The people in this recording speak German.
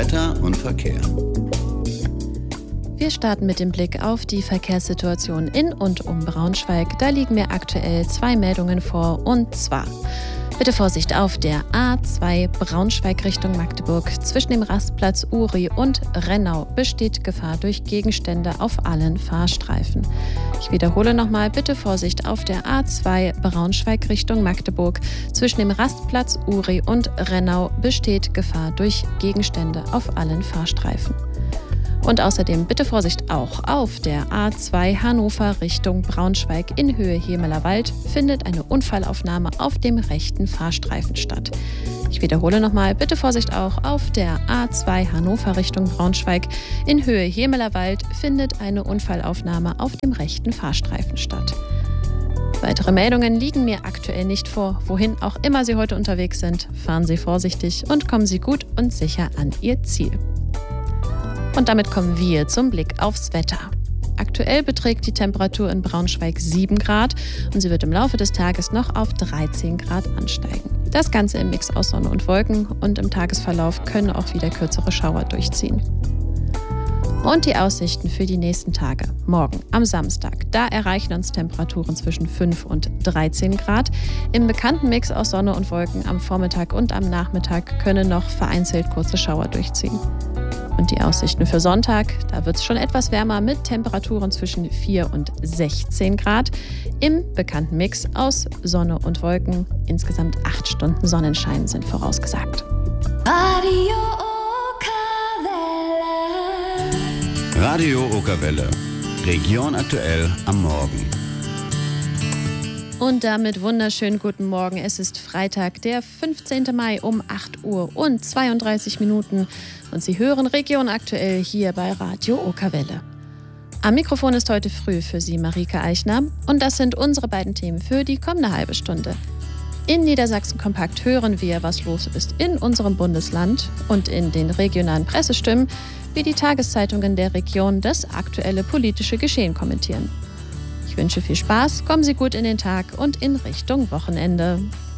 Wetter und Verkehr. Wir starten mit dem Blick auf die Verkehrssituation in und um Braunschweig. Da liegen mir aktuell 2 Meldungen vor, und zwar: Bitte Vorsicht auf der A2 Braunschweig Richtung Magdeburg. Zwischen dem Rastplatz Uri und Rennau besteht Gefahr durch Gegenstände auf allen Fahrstreifen. Ich wiederhole nochmal: Bitte Vorsicht auf der A2 Braunschweig Richtung Magdeburg. Zwischen dem Rastplatz Uri und Rennau besteht Gefahr durch Gegenstände auf allen Fahrstreifen. Und außerdem bitte Vorsicht auch auf der A2 Hannover Richtung Braunschweig in Höhe Hemeler Wald findet eine Unfallaufnahme auf dem rechten Fahrstreifen statt. Ich wiederhole nochmal: Bitte Vorsicht auch auf der A2 Hannover Richtung Braunschweig in Höhe Hemeler Wald findet eine Unfallaufnahme auf dem rechten Fahrstreifen statt. Weitere Meldungen liegen mir aktuell nicht vor. Wohin auch immer Sie heute unterwegs sind, fahren Sie vorsichtig und kommen Sie gut und sicher an Ihr Ziel. Und damit kommen wir zum Blick aufs Wetter. Aktuell beträgt die Temperatur in Braunschweig 7 Grad und sie wird im Laufe des Tages noch auf 13 Grad ansteigen. Das Ganze im Mix aus Sonne und Wolken, und im Tagesverlauf können auch wieder kürzere Schauer durchziehen. Und die Aussichten für die nächsten Tage. Morgen am Samstag, da erreichen uns Temperaturen zwischen 5 und 13 Grad. Im bekannten Mix aus Sonne und Wolken am Vormittag und am Nachmittag können noch vereinzelt kurze Schauer durchziehen. Und die Aussichten für Sonntag, da wird es schon etwas wärmer mit Temperaturen zwischen 4 und 16 Grad. Im bekannten Mix aus Sonne und Wolken. Insgesamt 8 Stunden Sonnenschein sind vorausgesagt. Radio Okerwelle. Region aktuell am Morgen. Und damit wunderschönen guten Morgen. Es ist Freitag, der 15. Mai um 8 Uhr und 32 Minuten. Und Sie hören Region aktuell hier bei Radio Okerwelle. Am Mikrofon ist heute früh für Sie Marike Eichner. Und das sind unsere beiden Themen für die kommende halbe Stunde. In Niedersachsen Kompakt hören wir, was los ist in unserem Bundesland, und in den regionalen Pressestimmen, wie die Tageszeitungen der Region das aktuelle politische Geschehen kommentieren. Ich wünsche viel Spaß, kommen Sie gut in den Tag und in Richtung Wochenende.